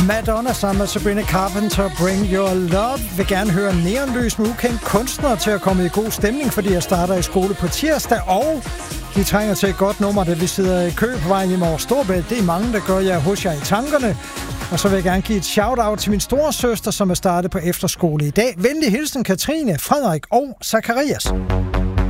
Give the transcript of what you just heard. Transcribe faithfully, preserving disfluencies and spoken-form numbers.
Madonna sammen med Sabrina Carpenter, Bring Your Love. Vil gerne høre Neonlys med ukendt kunstner til at komme i god stemning, fordi jeg starter i skole på tirsdag, og de trænger til et godt nummer, da vi sidder i kø på vejen hjem over Storbælt. Det er mange, der gør jer hos jer i tankerne. Og så vil jeg gerne give et shout-out til min store søster, som er startet på efterskole i dag. Venlig hilsen Katrine, Frederik og Zacharias.